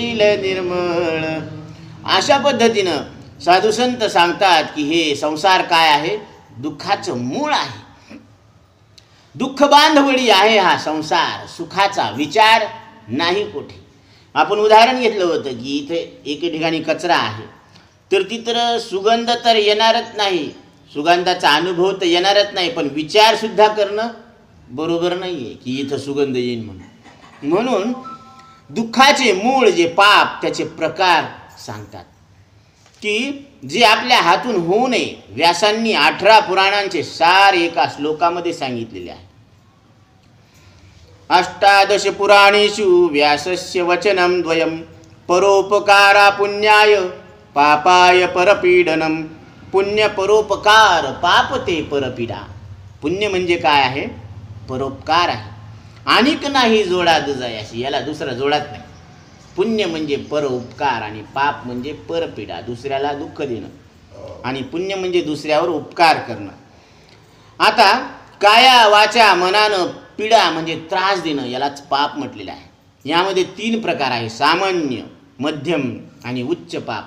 निर्मळ. अशा पद्धतीनं साधू संत सांगतात की हे संसार काय आहे, दुःखाचं मूळ आहे, दुःख बांधवडी आहे हा संसार, सुखाचा विचार नाही कुठे. आपण उदाहरण घेतलं होतं की इथे एके ठिकाणी कचरा आहे, तर तिथं सुगंध तर येणारच नाही, सुगंधाचा अनुभव तर येणारच नाही, पण विचार सुद्धा करणं बरोबर नाही आहे की इथं सुगंध येईल म्हणून. म्हणून दुःखाचे मूळ जे पाप, त्याचे प्रकार सांगतात की जे आपल्या हातून होऊ नये. व्यासांनी 18 पुराणांचे सार एका श्लोकामध्ये सांगितलेले आहे. 18 पुराणेषु व्यासस्य वचनं द्वयं परोपकारा पुण्याय पापाय परपीडनम. पुण्य परोपकार, पाप ते परपीडा. पुण्य म्हणजे काय आहे, परोपकार आहे. अनिक नाही जोडा दुजायाशी, याला दुसरा जोडाच नाही. पुण्य म्हणजे परोपकार आणि पाप म्हणजे परपीडा, दुसऱ्याला दुःख देणं. आणि पुण्य म्हणजे दुसऱ्यावर उपकार करणं. आता काया वाचा मनानं पीडा म्हणजे त्रास देणं, यालाच पाप म्हटलेलं आहे. यामध्ये 3 प्रकार आहे, सामान्य, मध्यम आणि उच्च पाप.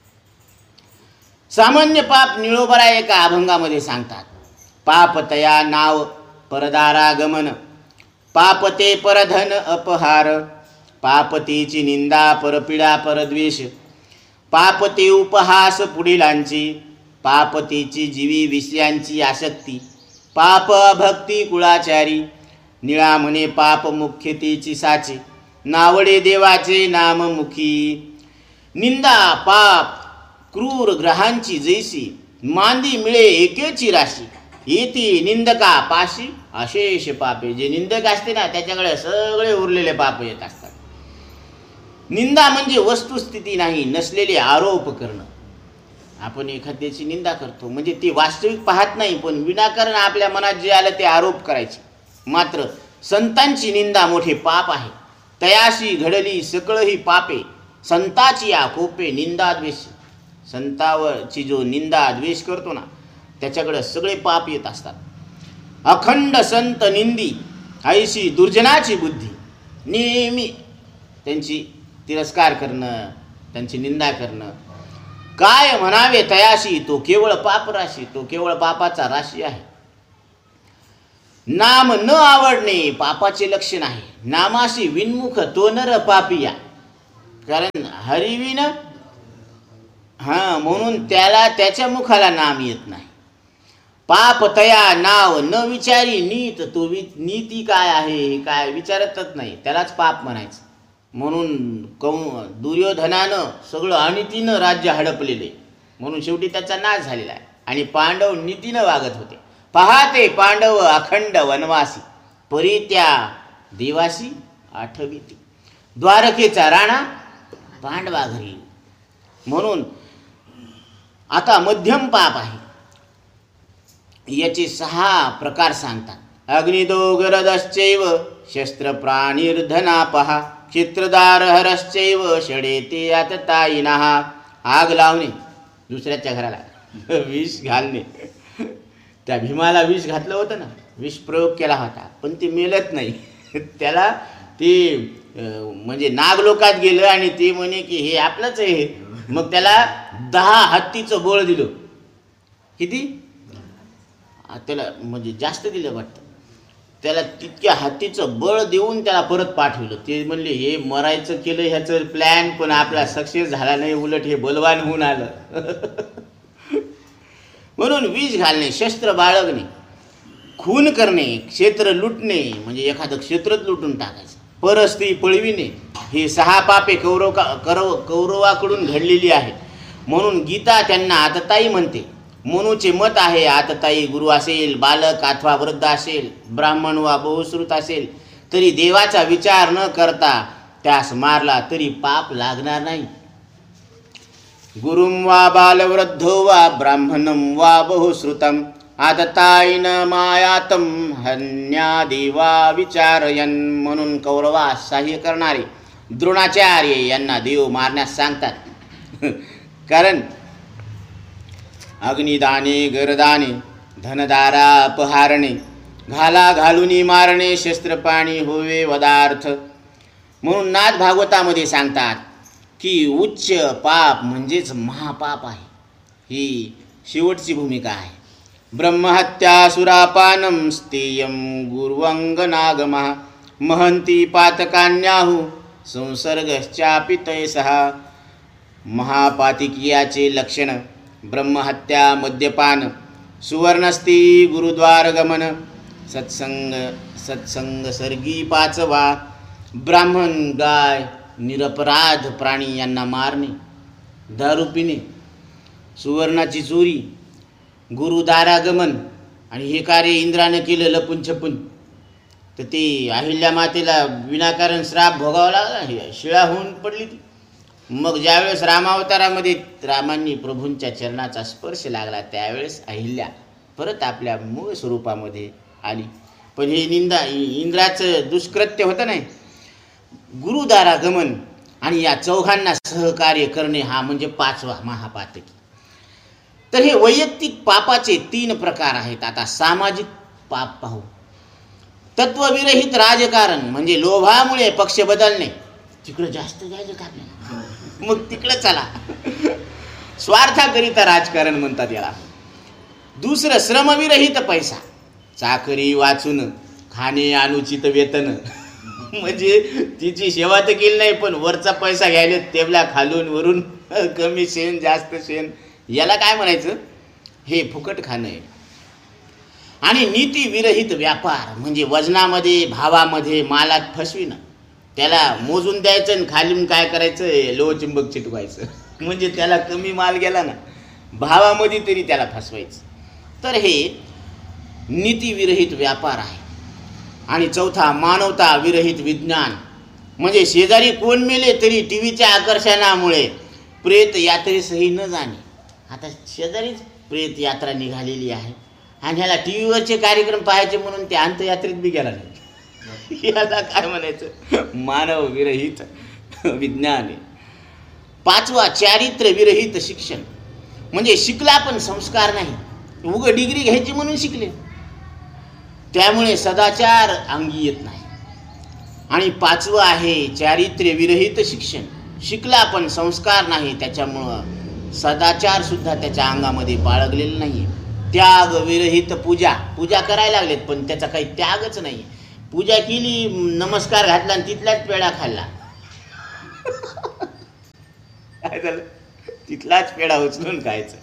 सामान्य पाप निळोबरा एका अभंगामध्ये सांगतात. पाप तया नाव परदारागमन, पापते परधन अपहार, पापतेची निंदा परपीडा परद्वेष, पापते उपहास पुढीलांची, पापतेची जीवी विषयांची आसक्ती, पाप भक्ती कुळाचारी, निळा म्हणे पाप मुख्यतेची साची, नावडे देवाचे नाम मुखी. निंदा पाप क्रूर ग्रहांची जैसी, मांदी मिळे एकेची राशी, येती निंदका पाशी अशेष पापे. जे निंदक असते ना त्याच्याकडे सगळे उरलेले पाप येत असतात. निंदा म्हणजे वस्तुस्थिती नाही, नसलेले आरोप करणं. आपण एखाद्याची निंदा करतो म्हणजे ती वास्तविक पाहत नाही, पण विनाकारण आपल्या मनात जे आलं ते आरोप करायचे. मात्र संतांची निंदा मोठे पाप आहे. तयाशी घडली सकळही पापे, संताची या कोपे निंदा द्वेष. संतावरची जो निंदा द्वेष करतो ना त्याच्याकडे सगळे पाप येत असतात. अखंड संत निंदी ऐशी दुर्जनाची बुद्धी. नेहमी त्यांची तिरस्कार करणं, त्यांची निंदा करणं. काय म्हणावे तयाशी, तो केवळ पाप राशी, तो केवळ पापाचा राशी आहे. नाम न आवडणे पापाचे लक्षण आहे. नामाशी विनमुख तो नर पापिया. कारण हरिविन म्हणून त्याला त्याच्या मुखाला नाम येत नाही. पाप तया नाव न विचारी नीत, तो नीती काय आहे हे काय विचारतच नाही, त्यालाच पाप म्हणायचं. म्हणून दुर्योधनानं सगळं अनितीनं राज्य हडपलेले, म्हणून शेवटी त्याचा नाश झालेला आहे. आणि पांडव नीतीनं वागत होते. पहाते पांडव अखंड वनवासी, परित्या देवासी आठविती. द्वारकेचा राणा पांडवा घरी. म्हणून आता मध्यम पाप आहे. याचे 6 प्रकार सांगतात. अग्निदोगरदश्चैव शस्त्र प्राणिर्धनापहा, चित्रदार हरश्चैव षडेते आततायिनः. आग लावणे, दुसऱ्याच्या घराला विष घालणे. त्या भीमाला विष घातलं होतं ना, विष प्रयोग केला होता पण ते मेलत नाही. त्याला ते म्हणजे नागलोकात गेलं आणि ते म्हणे की हे आपलंच आहे. मग त्याला 10 हत्तीचं बळ दिलं. किती? त्याला म्हणजे जास्त दिलं वाटतं. त्याला तितक्या हत्तीचं बळ देऊन त्याला परत पाठवलं. ते म्हणले हे मरायचं केलं ह्याचं प्लॅन, पण आपला सक्सेस झाला नाही, उलट हे बलवान होऊन आलं. म्हणून विष घालणे, शस्त्र बाळगणे, खून करणे, क्षेत्र लुटणे म्हणजे एखादं क्षेत्रच लुटून टाकायचं, परस्त्री पळविणे, हे 6 पापे कौरवाकडून घडलेली आहे. म्हणून गीता त्यांना आतताई म्हणते. मनुचे मत आहे आतताई गुरु असेल, बालक अथवा वृद्ध असेल, ब्राह्मण वा बहुश्रुत असेल, तरी देवाचा विचार न करता त्यास मारला तरी पाप लागणार नाही. गुरुं वा बालवृद्धो वा ब्राह्मणं वा बहुश्रुतं, आतताईन मायातम हन्यादेवा विचारयन. म्हणून कौरवास सहाय्य करणारे द्रोणाचार्य यांना देव मारण्यास सांगतात. कारण अग्निदाने गरदाने, धनदारा अपहारणे, घाला घालुनी मारणे, शस्त्रपाणी होवे वदार्थ. म्हणून नाथ भागवतामध्ये सांगतात की उच्च पाप म्हणजेच महापाप आहे, ही शेवटची भूमिका आहे. ब्रह्महत्या सुरापानम स्तेयम गुरुवंगनागमः महंती पातकान्याहु संसर्गश्चापि तैसः. महापातिकियाचे लक्षण: ब्रह्महत्या, मद्यपान, सुवर्णस्ती, गुरुद्वारगमन, सत्संग सर्गी 5वा, ब्राह्मण, गाय, निरपराध प्राणी यांना मारणे, दारू पिणे, सुवर्णाची चोरी, गुरुद्वारागमन. आणि हे कार्य इंद्रानं केलं लपून छपून, तर ते अहिल्या मातेला विनाकारण श्राप भोगावा लागला, शिळा होऊन पडली ती. मग ज्यावेळेस रामावतारामध्ये रामांनी प्रभूंच्या चरणाचा स्पर्श लागला, त्यावेळेस अहिल्या परत आपल्या मूळ स्वरूपामध्ये आली. पण हे इंद्राचं दुष्कृत्य होतं नाही. गुरुद्वारागमन आणि या चौघांना सहकार्य करणे हा म्हणजे 5वा महापातकी. तर हे वैयक्तिक पापाचे 3 प्रकार आहेत. आता सामाजिक पाप पाहू. तत्वविरहित राजकारण म्हणजे लोभामुळे पक्ष बदलणे, तिकडं जास्त जायचं का आपल्याला, मग तिकडं चला, स्वार्थाकरिता राजकारण म्हणतात याला. दुसरं श्रमविरहित पैसा, चाकरी वाचून खाणे, अनुचित वेतन, म्हणजे तिची सेवा तर केली नाही पण वरचा पैसा घ्यायला टेबला खालून वरून, कमी शेण जास्त शेण, याला काय म्हणायचं, हे फुकट खाणं आहे. आणि नीतीविरहित व्यापार म्हणजे वजनामध्ये, भावामध्ये, मालात फसविणं, त्याला मोजून द्यायचं आणि खालून काय करायचं, लोहचुंबक चिटवायचं, म्हणजे त्याला कमी माल गेला ना भावामध्ये तरी त्याला फसवायचं. तर हे नीतीविरहित व्यापार आहे. आणि चौथा मानवता विरहित विज्ञान म्हणजे शेजारी कोण मेले तरी टी व्हीच्या आकर्षणामुळे प्रेत यात्रेसही न जाणे. आता शेजारीच प्रेत यात्रा निघालेली आहे आणि ह्याला टी व्हीवरचे कार्यक्रम पाहायचे म्हणून ते अंत्ययात्रेत बी गेला नाही. याला काय म्हणायचं, मानव विरहित विज्ञान आहे. 5वा चारित्र्य विरहित शिक्षण म्हणजे शिकला पण संस्कार नाही, उग डिग्री घ्यायची म्हणून शिकले, त्यामुळे सदाचार अंगी येत नाही. आणि 5वं आहे चारित्र्य विरहित शिक्षण, शिकला पण संस्कार नाही, त्याच्यामुळं सदाचार सुद्धा त्याच्या अंगामध्ये बाळगलेलं नाही. त्याग विरहित पूजा, पूजा करायला लागलेत पण त्याचा काही त्यागच नाही. पूजा केली, नमस्कार घातला आणि तिथलाच पेढा खाल्ला, काय झालं, तिथलाच पेढा उचलून खायचं.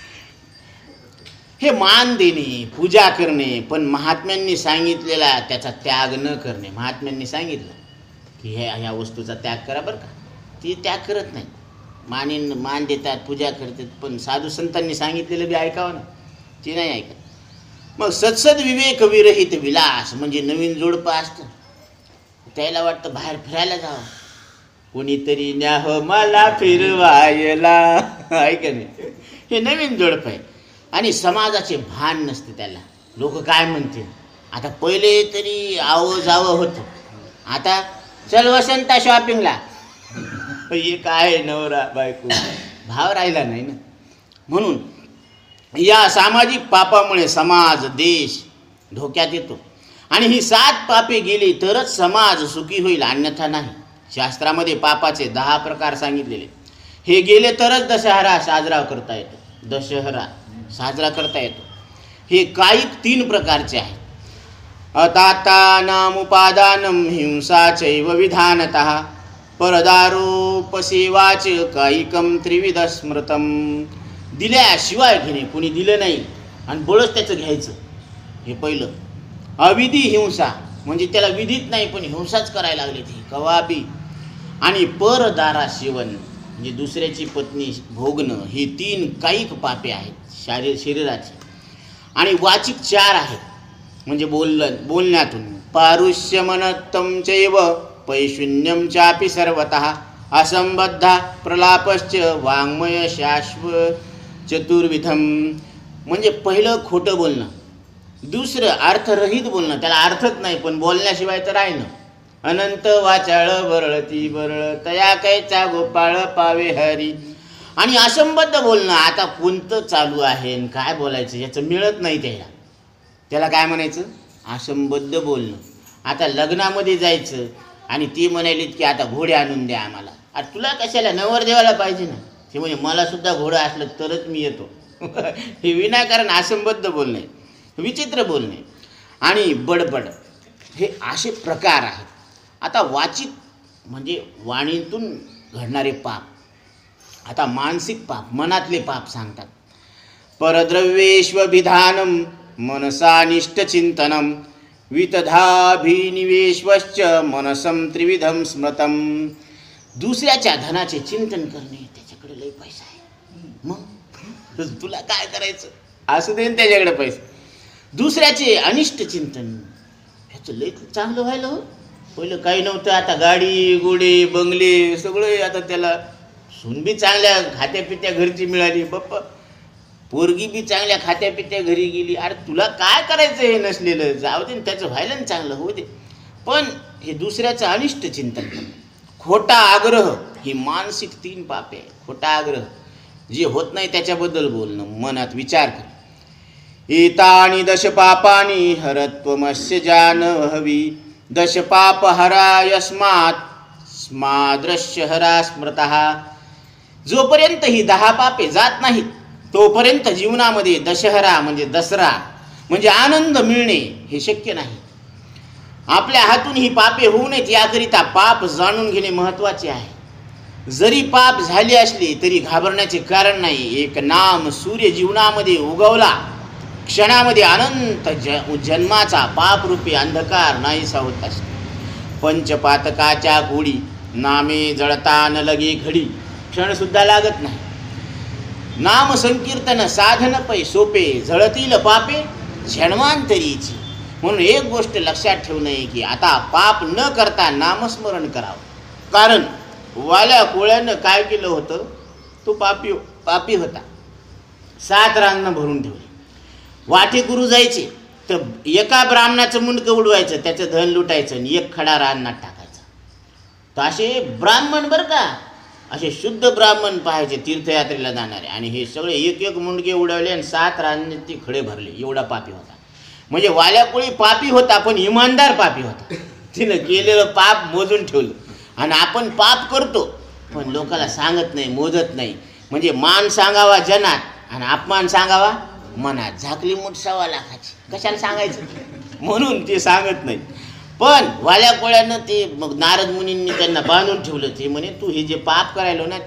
हे मान देणे, पूजा करणे, पण महात्म्यांनी सांगितलेला त्याचा त्याग न करणे. महात्म्यांनी सांगितलं की ह्या वस्तूचा त्याग करा बरं का, ती त्याग करत नाही. मान देतात, पूजा करतात, पण साधू संतांनी सांगितलेलं बी ऐकावं ना, ती नाही ऐकत. मग सत्सद विवेक विरहित विलास म्हणजे नवीन जोडपं असतं, त्याला वाटतं बाहेर फिरायला जावं, कोणीतरी न्याह मला फिरवायला, ऐक नाही, हे नवीन जोडपं आहे. आणि समाजाचे भान नसते त्याला, लोक काय म्हणतील. आता पहिले तरी आवं जावं होतं, आता चल वसंता शॉपिंगला, हे काय नवरा बायको भाव राहिला नाही ना. म्हणून या सामाजिक पापामुळे समाज, देश धोक्यात येतो. आणि ही 7 पापे गेली तरच समाज सुखी होईल, अन्यथा नाही. शास्त्रामध्ये पापाचे 10 प्रकार सांगितलेले, हे गेले तरच दशहरा साजरा करता येतो, दशहरा साजरा करता येतो. हे कायिक 3 प्रकारचे आहेत. अतातानामुपादानम हिंसा चैव विधानतः परदारोपसेवाच कायिकम त्रिविध स्मृतम. दिल्याशिवाय घेणे, कोणी दिलं नाही आणि बळच त्याचं घ्यायचं, हे पहिलं. अविधी हिंसा म्हणजे त्याला विधित नाही पण हिंसाच करायला लागले ते, कवाबी. आणि परदारा सेवन म्हणजे दुसऱ्याची पत्नी भोगणं, ही 3 कायिक पापे आहेत शरीराची. आणि वाचिक 4 आहेत म्हणजे बोलण्यातून. पारुष्यमनत्तम चैव पैशून्यम चापि सर्वतः असंबद्धा प्रलापश्च वाङ्मय शाश्व चतुर्विधम. म्हणजे पहिलं खोटं बोलणं, दुसरं अर्थरहित बोलणं, त्याला अर्थच नाही पण बोलण्याशिवाय तर आहे ना. अनंत वाचाळ बरळती बरळ तया कैचा गोपाळ पावे हरी. आणि असंबद्ध बोलणं, आता कोणतं चालू आहे आणि काय बोलायचं याचं मिळत नाही त्याला काय म्हणायचं, असंबद्ध बोलणं. आता लग्नामध्ये जायचं आणि ती म्हणालीत की आता घोडे आणून द्या आम्हाला, अरे तुला कशाला, नवरदेवाला पाहिजे ना. ते म्हणजे मला सुद्धा घोडं असलं तरच मी येतो. हे विनाकारण असंबद्ध बोलणे, विचित्र बोलणे आणि बडबड, हे असे प्रकार आहेत. आता वाचिक म्हणजे वाणीतून घडणारे पाप. आता मानसिक पाप, मनातले पाप सांगतात. परद्रव्येष्वभिधानम मनसानिष्टचिंतनम वितधाभिनिवेशश्च मनसम त्रिविधम स्मृतम. दुसऱ्याच्या धनाचे चिंतन करणे, त्याच्याकडे लय पैसा आहे, मग तुला काय करायचं, असू दे त्याच्याकडे पैसे. दुसऱ्याचे अनिष्ट चिंतन, ह्याचं लय चांगलं व्हायला हो, पहिलं काही नव्हतं, आता गाडी गोडे बंगले सगळे, आता त्याला सून बी चांगल्या खात्यापित्या घरची मिळाली, बाप्पा पोरगी बी चांगल्या खात्यापित्या घरी गेली. अरे तुला काय करायचं हे नसलेलं, जाऊ दे त्याचं व्हायला चांगलं होऊ दे. पण हे दुसऱ्याचं अनिष्ट चिंतन, खोटा आग्रह, ही मानसिक 3 पापे आहे. खोटा आग्रह, जे होत नाही त्याच्याबद्दल बोलणं, मनात विचार कर. एतानि दश पापानि हरत्वमस्य जानहवी दश पाप हरा यस्मात् स्मादृश्य हरा स्मृतः. जोपर्यंत ही 10 पापे जात नाहीत तोपर्यंत जीवनामध्ये दशहरा म्हणजे दसरा म्हणजे आनंद मिळणे हे शक्य नाही. आपल्या हातून ही पापे होऊ नयेत याकरिता पाप जाणून घेणे महत्त्वाचे आहे. जरी पाप झाले असले तरी घाबरण्याचे कारण नाही. एक नाम सूर्य जीवनामध्ये उगवला, क्षणामध्ये अनंत जन्माचा पापरूपी अंधकार नाहीसा होत असतो. पंचपातकाच्या गोडी नामे जळता न लगे घडी, क्षणसुद्धा लागत नाही. नाम संकीर्तन साधन पै सोपे, जळतील पापे जन्मांतरीची. म्हणून एक गोष्ट लक्षात ठेवू नये की आता पाप न करता नामस्मरण करावं. कारण वाल्या कोळ्यानं काय केलं होतं, तो पापी होता. 7 रांगणं भरून ठेवली. वाटेकुरू जायचे तर एका ब्राह्मणाचं मुंडकं उडवायचं, त्याचं धन लुटायचं आणि 1 खडा रानात टाकायचा. तर असे ब्राह्मण बरं का, असे शुद्ध ब्राह्मण पाहायचे तीर्थयात्रेला जाणारे. आणि हे सगळे 1 मुंडके उडवले आणि 7 रांगणे ते खडे भरले. एवढा पापी होता. म्हणजे वाल्याकोळी पापी होता पण इमानदार पापी होता. तिनं केलेलं पाप मोजून ठेवलं. आणि आपण पाप करतो पण लोकाला सांगत नाही, मोजत नाही. म्हणजे मान सांगावा जनात आणि अपमान सांगावा मनात. झाकली मूठ 1.25 लाखाची, कशाला सांगायचं, म्हणून ते सांगत नाही. पण वाल्या कोळ्यानं ते मग नारद मुनींनी त्यांना बांधून ठेवलं. ते म्हणे तू हे जे पाप करायलो ना